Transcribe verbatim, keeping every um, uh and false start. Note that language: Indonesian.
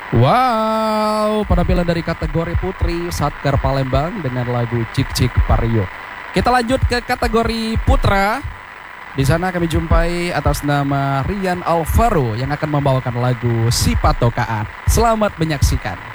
Wow, penampilan dari kategori putri Satker Palembang dengan lagu Cik Cik Pario. Kita lanjut ke kategori putra. Di sana kami jumpai atas nama Rian Alvaro yang akan membawakan lagu Si Patokaan. Selamat menyaksikan.